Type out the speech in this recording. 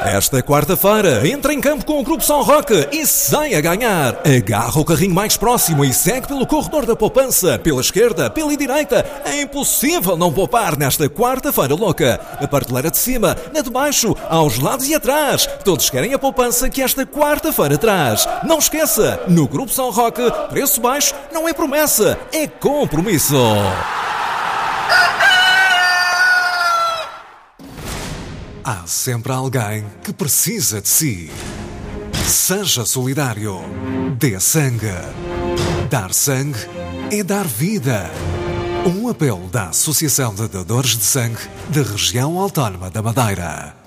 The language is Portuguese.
Esta quarta-feira, entra em campo com o Grupo São Roque e sai a ganhar. Agarra o carrinho mais próximo e segue pelo corredor da poupança, pela esquerda, pela direita. É impossível não poupar nesta quarta-feira louca. A prateleira de cima, na de baixo, aos lados e atrás. Todos querem a poupança que esta quarta-feira traz. Não esqueça, no Grupo São Roque, preço baixo não é promessa, é compromisso. Há sempre alguém que precisa de si. Seja solidário. Dê sangue. Dar sangue é dar vida. Um apelo da Associação de Doadores de Sangue da Região Autónoma da Madeira.